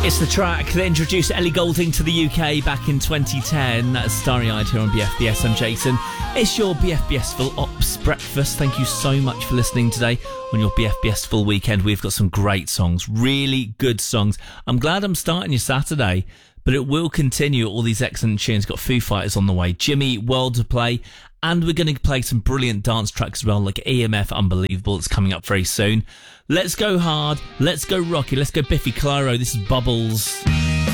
It's the track that introduced Ellie Goulding to the UK back in 2010. That's Starry-Eyed here on BFBS. I'm Jason. It's your BFBS Full Ops Breakfast. Thank you so much for listening today on your BFBS Full Weekend. We've got some great songs, really good songs. I'm glad I'm starting your Saturday, but it will continue. All these excellent tunes. Got Foo Fighters on the way, Jimmy World to play, and we're going to play some brilliant dance tracks as well, like EMF Unbelievable. It's coming up very soon. Let's go hard, let's go rocky, let's go Biffy Clyro. This is Bubbles.